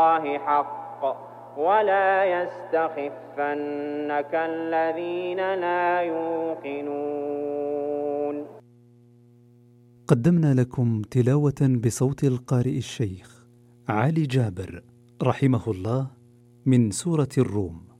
الله حق ولا يستخفنك الذين لا يوقنون. قدمنا لكم تلاوة بصوت القارئ الشيخ علي جابر رحمه الله من سورة الروم.